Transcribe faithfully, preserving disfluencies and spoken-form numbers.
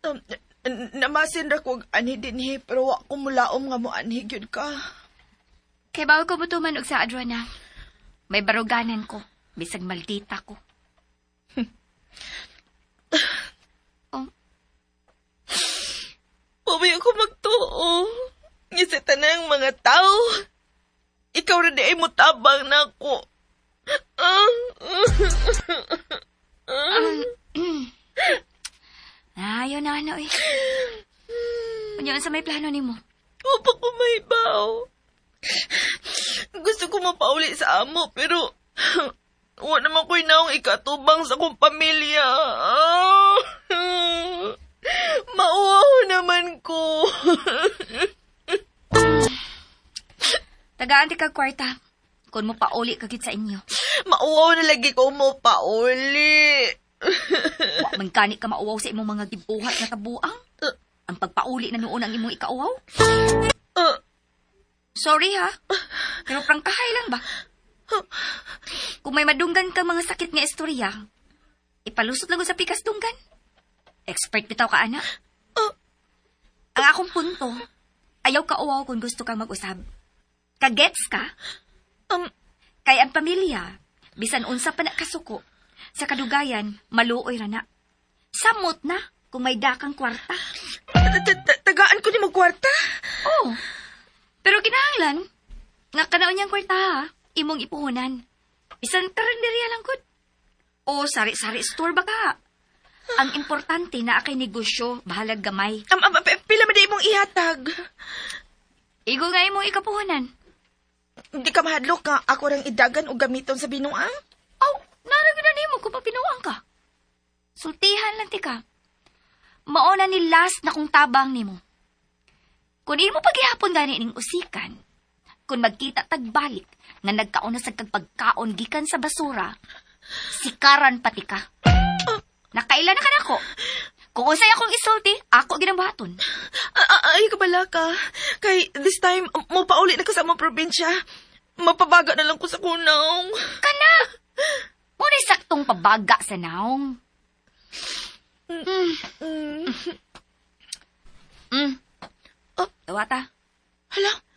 Um, n- namasin ra ko ani dinhi pero wa ko mulaom nga mo anhi gyud ka. Kay bawal ko butuman og sa adwa na. May baruganan ko. Bisag maldita ko. Oh. Uwi ako magtuo. Nga sa tanang mga tao. Ikaw rin ay mo tabang na ako. Ayaw na ano eh. Ano sa may plano ni mo? Upa ko mahibaw. Gusto ko mapauli sa amo pero wa naman ko'y naong ikatubang sa kong pamilya. Mauwaw naman ko. Tagaan ti kag kwarta. Kung mo pauli kagit sa inyo. Mauwaw na lagi ko mo pauli. Wa man kani ka mauwaw sa imong mga gibuhat na kabuang. Uh, Ang pagpauli na noon ang imong ikauwaw. uh, Sorry ha. Pero prangkahay lang ba? Kung may madunggan ka mga sakit nga istorya, ipalusot lang ko sa pikas dunggan. Expert bitaw ka, anak. uh, Ang akong punto, ayaw ka uwaw kung gusto kang mag-usab. Kagets ka? um, Kay ang pamilya, bisan unsa pa na kasuko, sa kadugayan, maluoy ra na. Samot na kung may dakang kwarta. Tagaan ko ni mo kwarta? Oh, pero kinahanglan, nga kanaon niyang kwarta ha, imong ipuhunan. Bisan karinderya lang gud. O sari-sari store ba ka? Ang importante na akay negosyo, bahalag gamay. Um, um, pila man di mong ihatag. Igo nga imong ikapuhunan. Hindi ka mahadlok ka ako rang idagan o gamiton sa binuang? Aw, naragin na nimo kung mapinuang ka. Sultihan lang ti ka. Mauna ni last na kung tabang nimo. Kung imo paghihapon gani ning usikan, kung magkita tagbalik nga nagkauna sa kagpagkaon gikan sa basura, sikaran pati ka. Nakaila na ka na ko. Kung unsay akong isulti, ako ginambaton. Ay, kabala ka. Kay this time, mo pauli na ka sa among probinsya. Mapabaga na lang ko sa kunaw. Kana! Muna'y saktong pabaga sa naong. Mm. Mm. Mm. Oh. Tawata. Hala,